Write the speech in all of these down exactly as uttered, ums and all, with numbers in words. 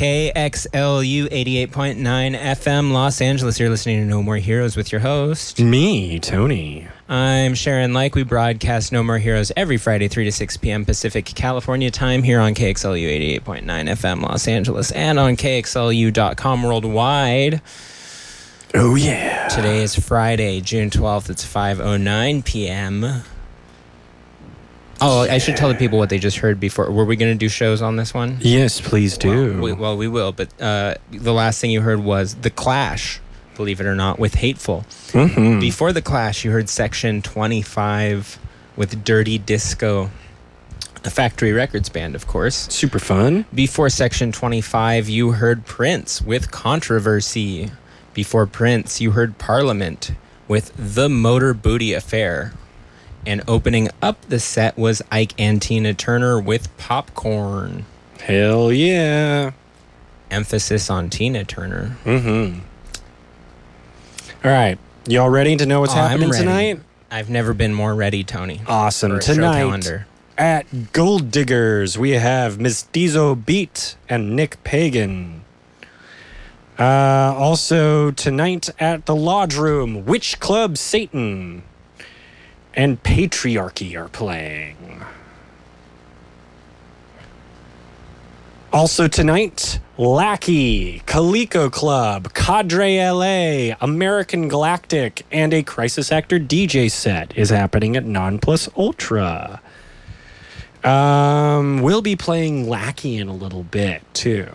K X L U eighty-eight point nine F M Los Angeles. You're listening to No More Heroes with your host, me, Tony. I'm Sharon Like. We broadcast No More Heroes every Friday, three to six p.m. Pacific California time here on K X L U eighty-eight point nine F M Los Angeles and on K X L U dot com worldwide. Oh, yeah. Today is Friday, June twelfth. It's five oh nine p.m. Oh, yeah. I should tell the people what they just heard before. Were we going to do shows on this one? Yes, please do. Well, we, well, we will. But uh, the last thing you heard was The Clash, believe it or not, with Hateful. Mm-hmm. Before The Clash, you heard Section twenty-five with Dirty Disco, a Factory Records band, of course. Super fun. Before Section twenty-five, you heard Prince with Controversy. Before Prince, you heard Parliament with The Motor Booty Affair. And opening up the set was Ike and Tina Turner with Popcorn. Hell yeah. Emphasis on Tina Turner. Mm-hmm. All right. Y'all ready to know what's oh, happening I'm ready. tonight? I've never been more ready, Tony. Awesome. Tonight at Gold Diggers, we have Mestizo Beat and Nick Pagan. Uh, also tonight at the Lodge Room, Witch Club Satan and Patriarchy are playing. Also tonight, Lackey, Calico Club, Cadre L A, American Galactic, and a Crisis Actor D J set is happening at Non Plus Ultra. Um, we'll be playing Lackey in a little bit, too.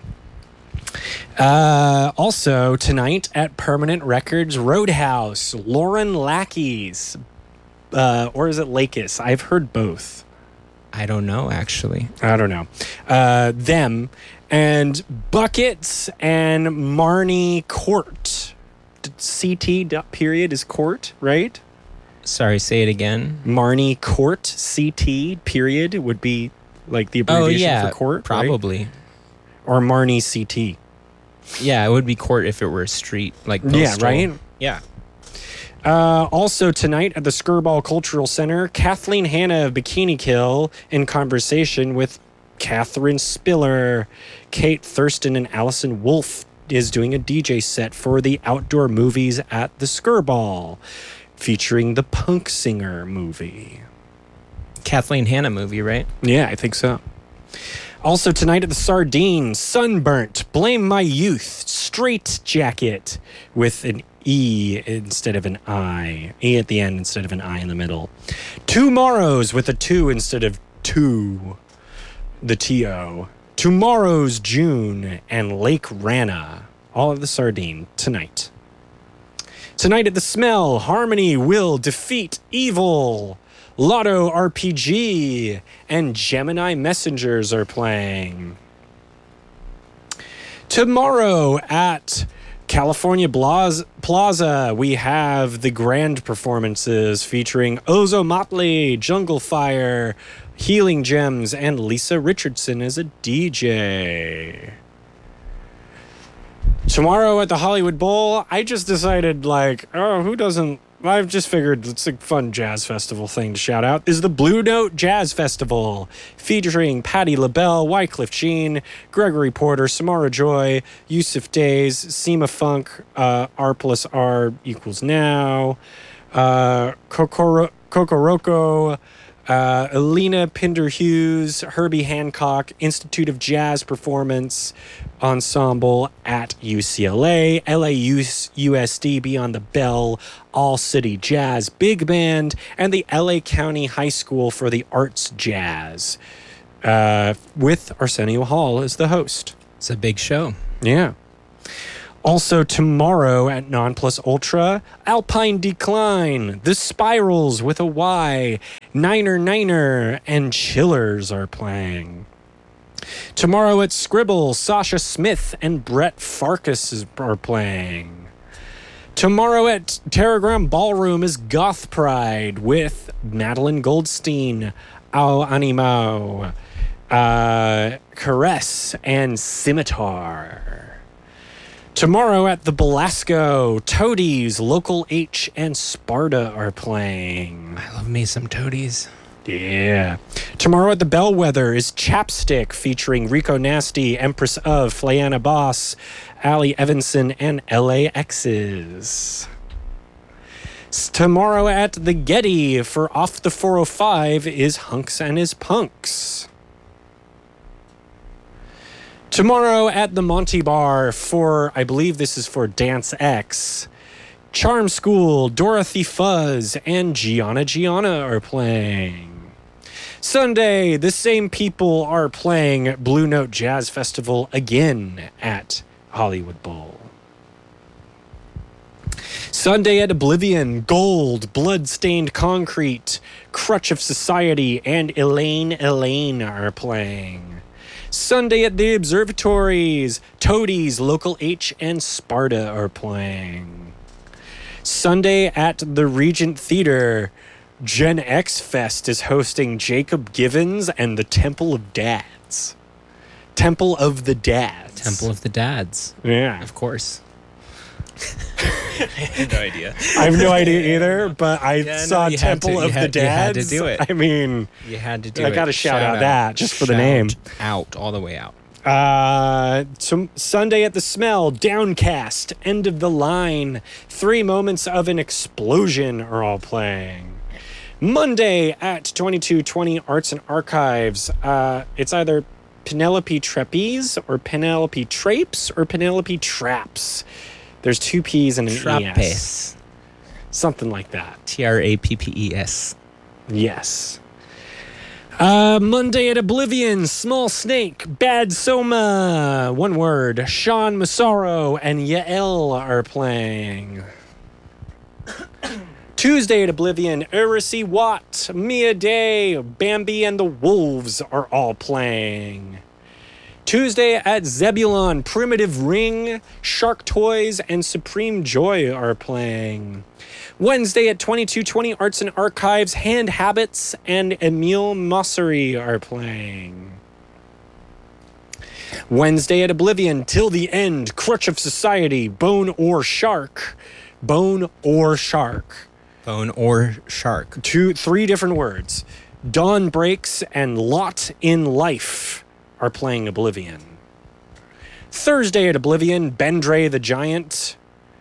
Uh, also tonight at Permanent Records Roadhouse, Lauren Lackey's, uh, or is it Lakis? I've heard both. I don't know, actually. I don't know. Uh, them and Buckets and Marnie Court. C T dot period is court, right? Sorry, say it again. Marnie Court, C T period would be like the abbreviation oh, yeah, for court, probably. Right? Or Marnie C T. Yeah, it would be court if it were a street, like postal. Yeah, right? Yeah. Uh, also tonight at the Skirball Cultural Center, Kathleen Hanna of Bikini Kill in conversation with Catherine Spiller. Kate Thurston and Allison Wolf is doing a D J set for the outdoor movies at the Skirball, featuring the Punk Singer movie. Kathleen Hanna movie, right? Yeah, I think so. Also tonight at the Sardine, Sunburnt, Blame My Youth, Straight Jacket with an E instead of an I. E at the end instead of an I in the middle. Tomorrow's with a two instead of two. The T O. Tomorrow's June and Lake Rana. All of the Sardine tonight. Tonight at the Smell, Harmony will defeat evil. Lotto R P G and Gemini Messengers are playing. Tomorrow at California Plaza, we have the grand performances featuring Ozo Motley, Jungle Fire, Healing Gems, and Lisa Richardson as a D J. Tomorrow at the Hollywood Bowl, I just decided, like, oh, who doesn't... I've just figured it's a fun jazz festival thing to shout out, is the Blue Note Jazz Festival, featuring Patti LaBelle, Wycliffe Jean, Gregory Porter, Samara Joy, Yusuf Days, Seema Funk, uh, R plus R equals now, uh, Kokoro- Kokoroko, uh, Alina Pinder-Hughes, Herbie Hancock, Institute of Jazz Performance Ensemble at U C L A, L A U S D Beyond the Bell, All City Jazz Big Band, and the L A County High School for the Arts Jazz, uh, with Arsenio Hall as the host. It's a big show. Yeah. Also tomorrow at Non Plus Ultra, Alpine Decline, The Spirals with a Y, Niner Niner, and Chillers are playing. Tomorrow at Scribble, Sasha Smith and Brett Farkas is, are playing. Tomorrow at Terragram Ballroom is Goth Pride with Madeline Goldstein, Ao Animao, uh, Caress, and Scimitar. Tomorrow at the Belasco, Toadies, Local H, and Sparta are playing. I love me some Toadies. Yeah. Tomorrow at the Bellwether is Chapstick featuring Rico Nasty, Empress of, Flayana Boss, Ali Evanson, and L A X's. Tomorrow at the Getty for Off the four oh five is Hunks and His Punks. Tomorrow at the Monty Bar for, I believe this is for Dance X, Charm School, Dorothy Fuzz, and Gianna Gianna are playing. Sunday, the same people are playing Blue Note Jazz Festival again at Hollywood Bowl. Sunday at Oblivion, Gold, Bloodstained Concrete, Crutch of Society, and Elaine Elaine are playing. Sunday at the Observatories, Toadies, Local H, and Sparta are playing. Sunday at the Regent Theater, Gen X Fest is hosting Jacob Givens and the Temple of Dads. Temple of the Dads. Temple of the Dads. Yeah. Of course. I have no idea. I have no idea either, but I Yeah, no, saw you had Temple to- you of had- the you had Dads. to do it. I mean, You had to do I it. gotta shout out that just for the Shout name. Out, all the way out. uh, some Sunday at the Smell, Downcast, End of the Line, Three Moments of an Explosion are all playing. Monday at twenty-two twenty Arts and Archives, uh, it's either Penelope Trapeze or Penelope Trapes or Penelope Traps. There's two P's and an E S. Trapeze. Something like that. T R A P P E S. Yes. Uh, Monday at Oblivion, Small Snake, Bad Soma, one word, Sean Massaro, and Yael are playing. Tuesday at Oblivion, Erisi Watt, Mia Day, Bambi and the Wolves are all playing. Tuesday at Zebulon, Primitive Ring, Shark Toys, and Supreme Joy are playing. Wednesday at twenty-two twenty Arts and Archives, Hand Habits and Emile Mosseri are playing. Wednesday at Oblivion, Till the End, Crutch of Society, Bone or Shark. Bone or Shark. Bone or shark. Two, three different words. Dawn Breaks and Lot in Life are playing Oblivion. Thursday at Oblivion, Bendre the Giant.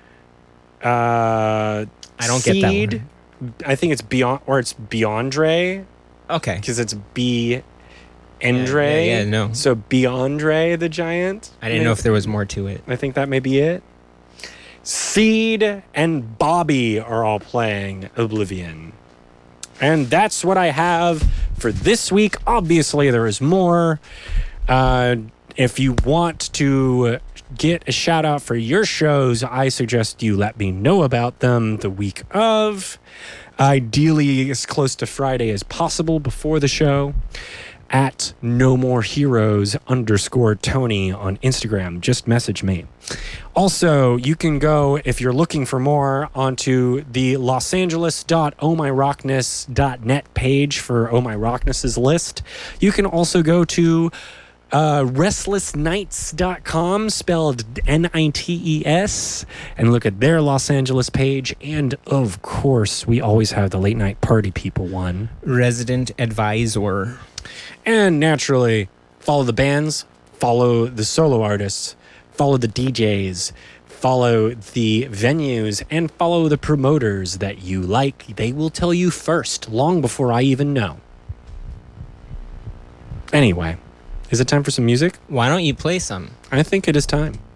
Uh, I don't get that Seed. I think it's Beyond, or it's Beyondre, Okay. because it's B. Endre. Yeah, yeah, yeah, no. So Beyondre the Giant. I didn't know if there was more to it. I think that may be it. Seed and Bobby are all playing Oblivion. And that's what I have for this week. Obviously, there is more. Uh, if you want to get a shout out for your shows, I suggest you let me know about them the week of. Ideally, as close to Friday as possible before the show. At No More Heroes underscore Tony on Instagram. Just message me. Also, you can go, if you're looking for more, onto the los angeles dot oh my rockness dot net page for Oh My Rockness's list. You can also go to uh, restless nights dot com, spelled N I T E S, and look at their Los Angeles page. And, of course, we always have the Late Night Party People one. Resident advisor. And naturally, follow the bands, follow the solo artists, follow the D Js, follow the venues, and follow the promoters that you like. They will tell you first, long before I even know. Anyway, is it time for some music? Why don't you play some? I think it is time.